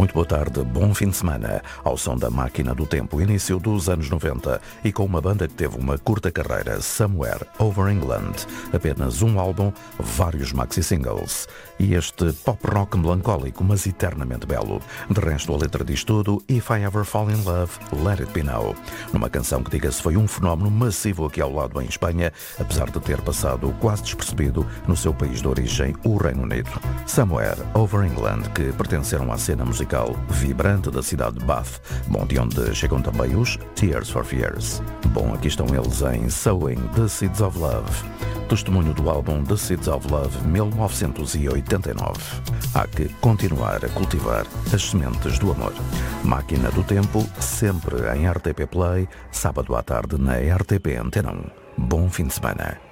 Muito boa tarde, bom fim de semana. Ao som da Máquina do Tempo, início dos anos 90 e com uma banda que teve uma curta carreira, Somewhere Over England. Apenas um álbum, vários maxi-singles. E este pop-rock melancólico, mas eternamente belo. De resto, a letra diz tudo: If I Ever Fall in Love, Let It Be Now. Numa canção que, diga-se, foi um fenómeno massivo aqui ao lado em Espanha, apesar de ter passado quase despercebido no seu país de origem, o Reino Unido. Somewhere Over England, que pertenceram à cena musical vibrante da cidade de Bath, bom, de onde chegam também os Tears for Fears. Bom, aqui estão eles em Sowing the Seeds of Love, testemunho do álbum The Seeds of Love 1989. Há que continuar a cultivar as sementes do amor. Máquina do Tempo, sempre em RTP Play, sábado à tarde na RTP Antena 1. Bom fim de semana.